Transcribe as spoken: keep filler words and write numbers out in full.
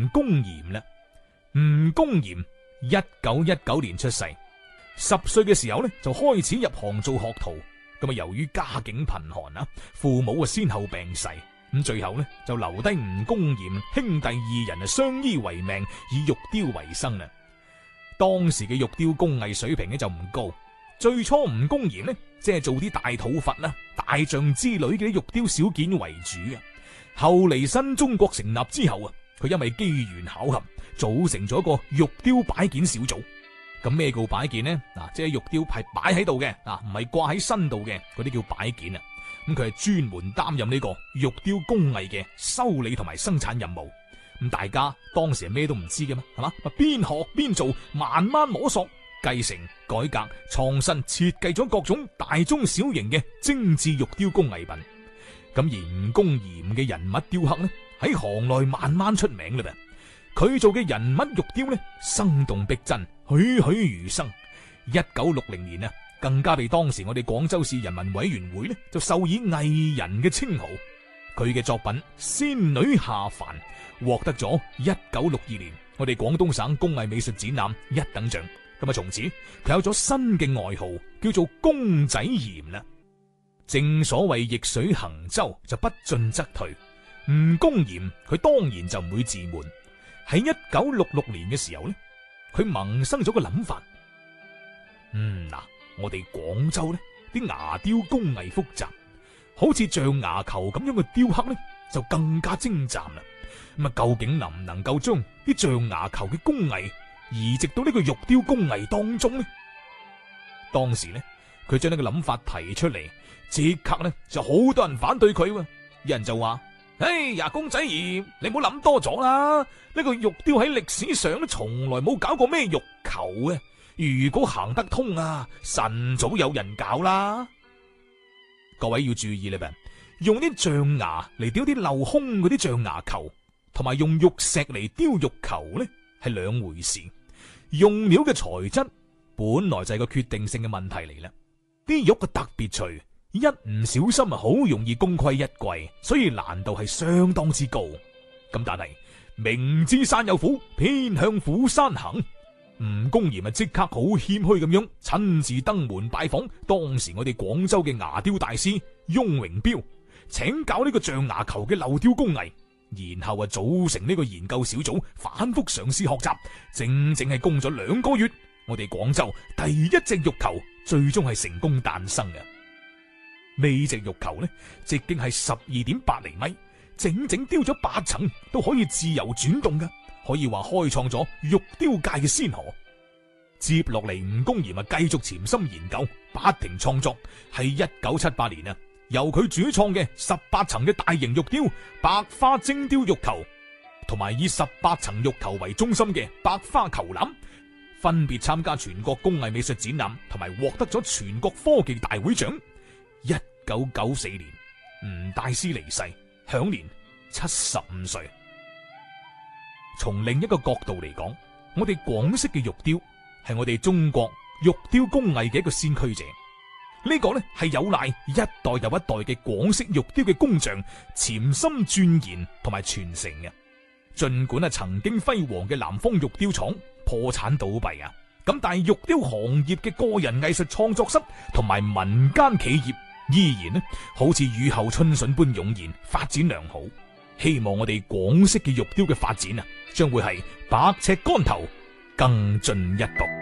吳公嚴啦。吳公嚴一九一九年出世，十歲嘅時候呢就開始入行做學徒。咁啊，由於家境貧寒啊，父母啊先後病逝，咁最後呢就留低吳公嚴兄弟二人啊相依為命，以玉雕為生啦。當時嘅玉雕工藝水平呢就唔高，最初吳公嚴呢即係做啲大肚佛啦、大象之類嘅玉雕小件為主啊。後嚟新中國成立之後啊，佢因為機緣巧合組成咗一個玉雕擺件小組。咁咩叫擺件呢？嗱，即係玉雕係擺喺度嘅，啊，唔係掛喺身度嘅，嗰啲叫擺件啊。咁佢係專門擔任呢個玉雕工藝嘅修理同埋生產任務。咁大家當時係咩都唔知嘅嘛，係嘛？邊學邊做，慢慢摸索、繼承、改革、創新，設計咗各種大中小型嘅精緻玉雕工藝品。咁而吳公嚴嘅人物雕刻呢，喺行內慢慢出名啦噃。佢做嘅人物玉雕呢，生動逼真，栩栩如生。一九六零年啊，更加被當時我哋廣州市人民委員會呢就授以藝人嘅稱號。佢嘅作品《仙女下凡》獲得咗一九六二年我哋廣東省工藝美術展覽一等獎。咁啊，從此佢有咗新嘅外號，叫做公仔嚴啦。正所謂逆水行舟，就不進則退。吳公嚴佢當然就唔會自滿。喺一九六六年嘅時候呢，佢萌生咗個諗法。嗯嗱，我哋廣州呢啲牙雕工藝複雜，好似象牙球咁樣嘅雕刻呢就更加精湛啦。咁啊，究竟能唔能夠將啲象牙球嘅工藝移植到呢個玉雕工藝當中呢？當時呢，佢將呢個諗法提出嚟，即刻呢就好多人反對佢。有人就話：哎呀，公仔嚴，你唔好諗多咗啦！呢個玉雕喺歷史上都從來冇搞過咩玉球嘅。如果行得通啊，晨早有人搞啦。各位要注意啦，用啲象牙嚟雕啲鏤空嗰啲象牙球，同埋用玉石嚟雕玉球呢，係兩回事。用料嘅材質本來就係個決定性嘅問題嚟啦。啲玉嘅特別錘，一唔小心啊，好容易功虧一簣，所以難度係相當之高。咁但係明知山有虎，偏向虎山行。吳公嚴啊，即刻好謙虛咁樣親自登門拜訪當時我哋廣州嘅牙雕大師翁榮彪，請教呢個象牙球嘅鏤雕工藝，然後啊組成呢個研究小組，反復嘗試學習，整整係攻咗兩個月，我哋廣州第一隻玉球最終係成功誕生嘅。呢隻玉球呢，直徑係十二點八厘米，整整雕咗八層，都可以自由轉動嘅。可以話開創咗玉雕界嘅先河。接落嚟，吳公嚴啊繼續潛心研究，不停創作。喺一九七八年啊，由佢主創嘅十八層嘅大型玉雕百花精雕玉球，同埋以十八層玉球為中心嘅百花球籃，分別參加全國工藝美術展覽，同埋獲得咗全國科技大會獎。一九九四年，吳大師離世，享年七十五歲。從另一個角度嚟講，我哋廣式嘅玉雕係我哋中國玉雕工藝嘅一個先驅者。呢個呢係有賴一代又一代嘅廣式玉雕嘅工匠潛心鑽研同埋傳承嘅。盡管啊曾經輝煌嘅南方玉雕廠破產倒閉啊，咁但係玉雕行業嘅個人藝術創作室同埋民間企業依然呢好似雨後春筍般湧現，發展良好。希望我哋廣式嘅玉雕嘅發展啊，將會係百尺竿頭更進一步。